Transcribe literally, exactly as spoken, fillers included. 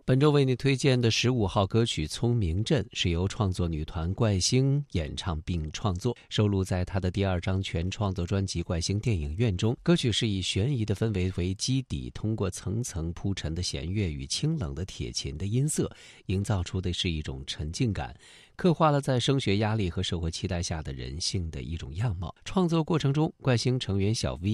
本周为你推荐的十五号歌曲《聪明镇》是由创作女团怪星演唱并创作，收录在她的第二张全创作专辑《怪星电影院》中。歌曲是以悬疑的氛围为基底，通过层层铺陈的弦乐与清冷的铁琴的音色，营造出的是一种沉浸感，刻画了在升学压力和社会期待下的人性的一种样貌。创作过程中，怪星成员小 V